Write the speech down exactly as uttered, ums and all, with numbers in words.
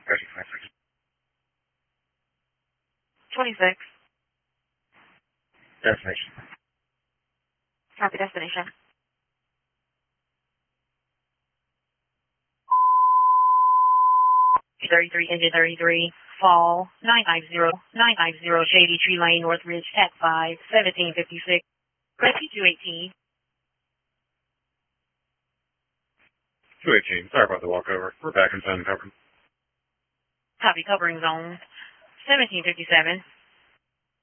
twenty-six. Destination. Copy destination. thirty-three, engine thirty-three, fall, nine five zero, nine five zero, Shady Tree Lane, Northridge, at five, seventeen fifty-six, rescue two eighteen. two eighteen, sorry about the walkover. We're back in sun cover. Copy covering zone, seventeen fifty-seven.